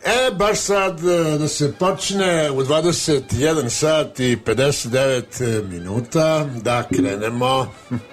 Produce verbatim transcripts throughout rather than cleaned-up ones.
E, baš sad da se počne u dvadeset jedan sat i pedeset devet minuta, da krenemo.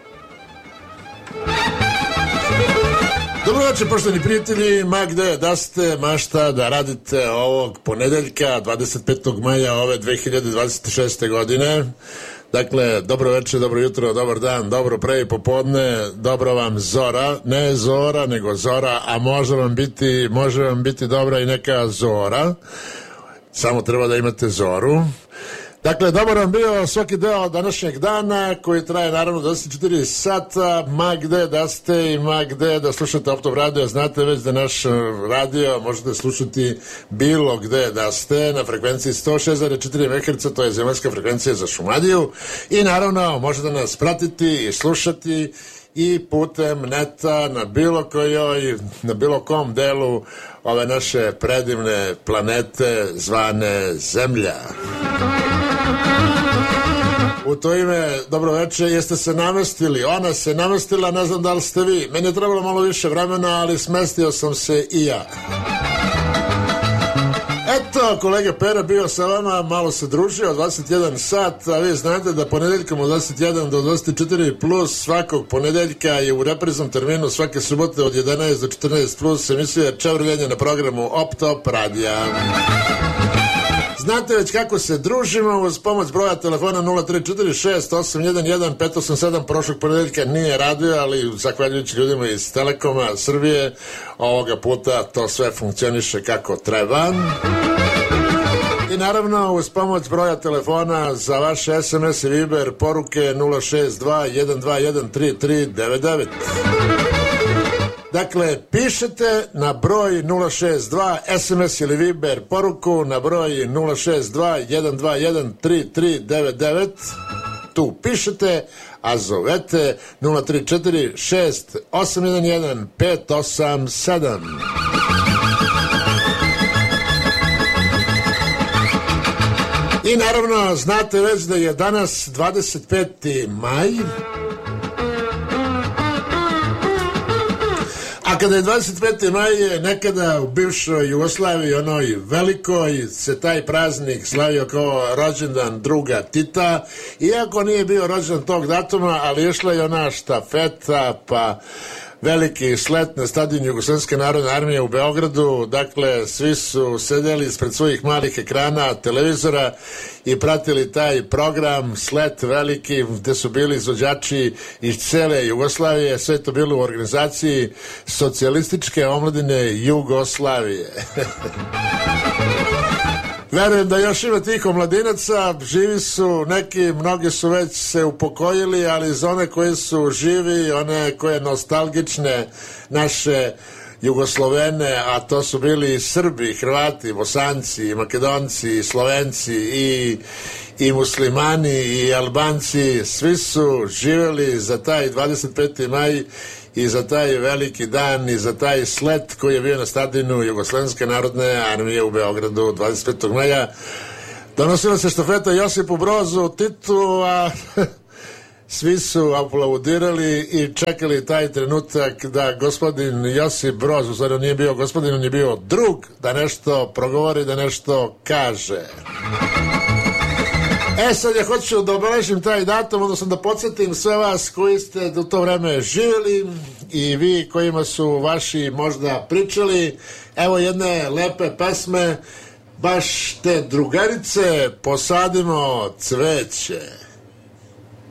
Dobro večer, poštovani prijatelji, ma gde da ste, ma šta da radite ovog ponedeljka, dvadeset petog maja ove dve hiljade dvadeset šeste godine. Dakle, dobro večer, dobro jutro, dobar dan, dobro pre i popodne, dobro vam zora, ne zora, nego zora, a može vam biti, može vam biti dobra i neka zora, samo treba da imate zoru. Dakle, dobar vam bio svaki deo današnjeg dana koji traje naravno dvadeset četiri sata, ma gde da ste i ma gde da slušate Optop radio, znate već da naš radio možete slušati bilo gde da ste na frekvenciji sto šest zarez četiri megaherca, to je zemaljska frekvencija za Šumadiju, i naravno možete nas pratiti i slušati i putem neta na bilo kojoj, na bilo kom delu ove naše predivne planete zvane Zemlja. U to ime, dobro večer, jeste se namestili, ona se namestila, ne znam da li ste vi, meni je trebalo malo više vremena, ali smestio sam se i ja. Eto, kolega Pera bio sa vama, malo se družio, dvadeset jedan sat, a vi znate da ponedeljkom od dvadeset jedan do dvadeset četiri plus svakog ponedeljka je u repriznom terminu svake subote od jedanaest do četrnaest plus emisija Čevrljenje na programu Optop radija. Znate već kako se družimo, uz pomoć broja telefona nula tri četiri šest osam jedan jedan pet osam sedam. Prošlog ponedeljka nije radio, ali zahvaljujući ljudima iz Telekoma Srbije ovoga puta to sve funkcioniše kako treba. I naravno uz pomoć broja telefona za vaše es em es i Viber poruke nula šest dva jedan dva jedan tri tri devet devet. Dakle, pišete na broj nula šest dva, es em es ili Viber poruku na broj nula šest dva jedan dva jedan tri tri devet devet. Tu pišete, a zovete nula tri četiri šest osam jedan jedan pet osam sedam. I naravno, znate već da je danas dvadeset peti maj. A kada je dvadeset peti maj, nekada u bivšoj Jugoslaviji, onoj velikoj, se taj praznik slavio kao rođendan druga Tita, iako nije bio rođendan tog datuma, ali išla je ona štafeta, pa veliki slet na stadionu Jugoslovenske narodne armije u Beogradu. Dakle, svi su sedeli ispred svojih malih ekrana, televizora i pratili taj program, slet veliki, gde su bili izvođači iz cele Jugoslavije. Sve to bilo u organizaciji Socijalističke omladine Jugoslavije. Verujem da još ima tih omladinaca, živi su neki, mnogi su već se upokojili, ali za one koji su živi, one koje nostalgične naše Jugoslovene, a to su bili i Srbi, i Hrvati, Bosanci, i Makedonci, i Slovenci, i, i muslimani, i Albanci, svi su živjeli za taj dvadeset peti maj i za taj veliki dan i za taj slet koji je bio na stadionu Jugoslovenske narodne armije u Beogradu dvadeset petog maja. Donosila se štafeta Josipu Brozu Titu, a svi su aplaudirali i čekali taj trenutak da gospodin Josip Broz, u stvari on nije bio gospodin, on je bio drug, da nešto progovori, da nešto kaže. E sad ja hoću da obeležim taj datum, odnosno da podsjetim sve vas koji ste u to vreme živjeli i vi kojima su vaši možda pričali. Evo jedne lepe pesme, baš te drugarice, posadimo cveće.